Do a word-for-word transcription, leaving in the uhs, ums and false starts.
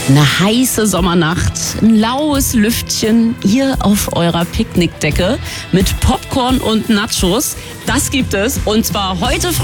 Eine heiße Sommernacht, ein laues Lüftchen, ihr auf eurer Picknickdecke mit Popcorn und Nachos. Das gibt es und zwar heute früh.